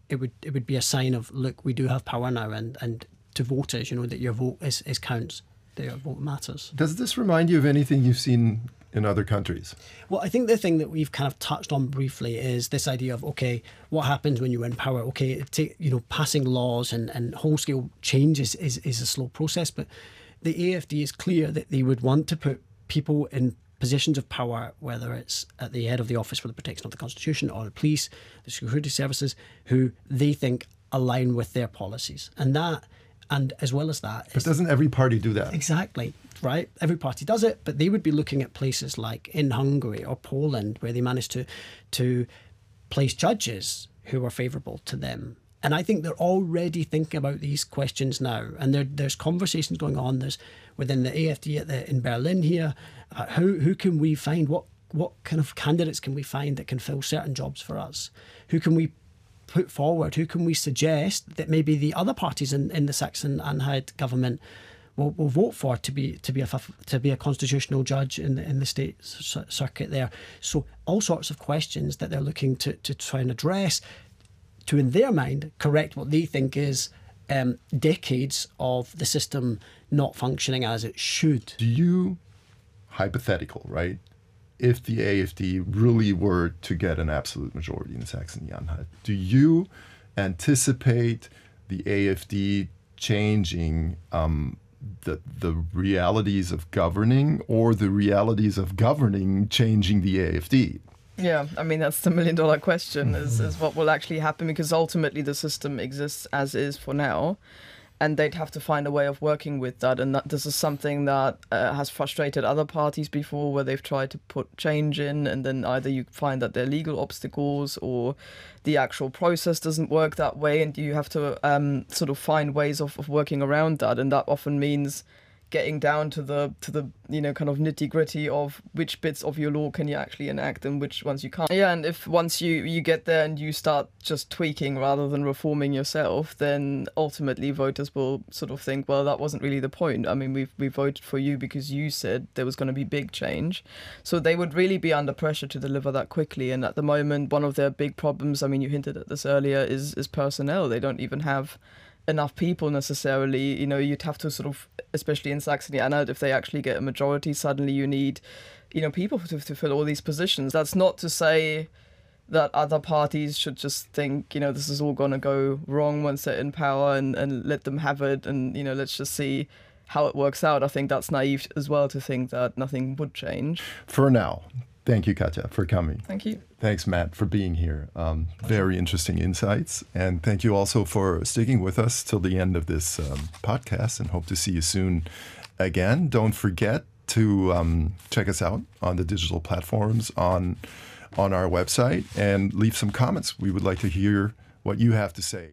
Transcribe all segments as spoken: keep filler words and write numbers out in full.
it would it would be a sign of, look, we do have power now, and, and to voters, you know, that your vote is, is counts, that your vote matters. Does this remind you of anything you've seen in other countries? Well, I think the thing that we've kind of touched on briefly is this idea of, okay, what happens when you win power? Okay, take, you know, passing laws and, and whole-scale changes is, is a slow process, but the A F D is clear that they would want to put people in positions of power, whether it's at the head of the Office for the Protection of the Constitution or the police, the security services, who they think align with their policies. And that, and as well as that... But doesn't every party do that? Exactly, right? Every party does it, but they would be looking at places like in Hungary or Poland, where they managed to, to place judges who are favourable to them. And I think they're already thinking about these questions now. And there, there's conversations going on. There's within the A F D at the, in Berlin here. Uh, who who can we find? What what kind of candidates can we find that can fill certain jobs for us? Who can we put forward? Who can we suggest that maybe the other parties in, in the Saxon-Anhalt government will, will vote for to be to be a to be a constitutional judge in the in the state circuit there? So all sorts of questions that they're looking to to try and address, to, in their mind, correct what they think is um, decades of the system not functioning as it should. Do you, hypothetical, right, if the A F D really were to get an absolute majority in Saxony-Anhalt, do you anticipate the A F D changing um, the the realities of governing, or the realities of governing changing the A F D? Yeah, I mean, that's the million dollar question, is, is what will actually happen, because ultimately the system exists as is for now, and they'd have to find a way of working with that. And that this is something that uh, has frustrated other parties before, where they've tried to put change in, and then either you find that there are legal obstacles or the actual process doesn't work that way, and you have to um, sort of find ways of, of working around that. And that often means getting down to the to the you know kind of nitty gritty of which bits of your law can you actually enact and which ones you can't. Yeah, and if once you you get there and you start just tweaking rather than reforming yourself, then ultimately voters will sort of think, well, that wasn't really the point. I mean, we we voted for you because you said there was going to be big change. So they would really be under pressure to deliver that quickly. And at the moment, one of their big problems, I mean, you hinted at this earlier, is is personnel. They don't even have enough people necessarily. You know, you'd have to sort of, especially in Saxony-Anhalt, if they actually get a majority, suddenly you need, you know, people to, to fill all these positions. That's not to say that other parties should just think, you know, this is all going to go wrong once they're in power, and, and let them have it, and, you know, let's just see how it works out. I think that's naive as well to think that nothing would change. For now. Thank you, Katja, for coming. Thank you. Thanks, Matt, for being here. Um, very interesting insights. And thank you also for sticking with us till the end of this um, podcast, and hope to see you soon again. Don't forget to um, check us out on the digital platforms, on, on our website, and leave some comments. We would like to hear what you have to say.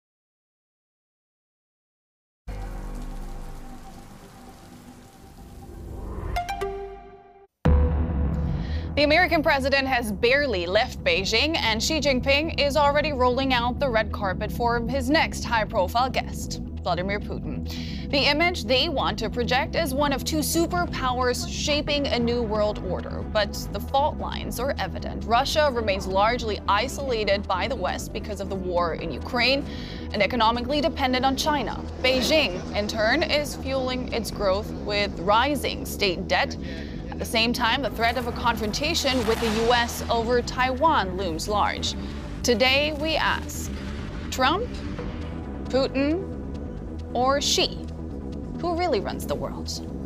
The American president has barely left Beijing, and Xi Jinping is already rolling out the red carpet for his next high-profile guest, Vladimir Putin. The image they want to project is one of two superpowers shaping a new world order, but the fault lines are evident. Russia remains largely isolated by the West because of the war in Ukraine and economically dependent on China. Beijing, in turn, is fueling its growth with rising state debt. At the same time, the threat of a confrontation with the U S over Taiwan looms large. Today, we ask, Trump, Putin, or Xi? Who really runs the world?